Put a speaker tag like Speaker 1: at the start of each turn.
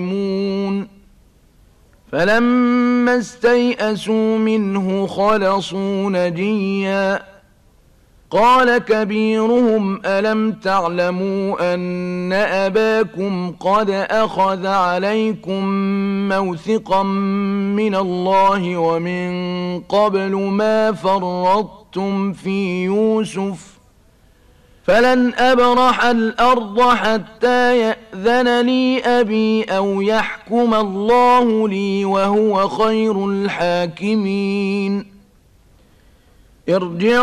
Speaker 1: فلما استيئسوا منه خلصوا نجيا قال كبيرهم ألم تعلموا أن أباكم قد أخذ عليكم موثقا من الله ومن قبل ما فرطتم في يوسف فلن أبرح الأرض حتى يأذن لي أبي أو يحكم الله لي وهو خير الحاكمين. ارجعوا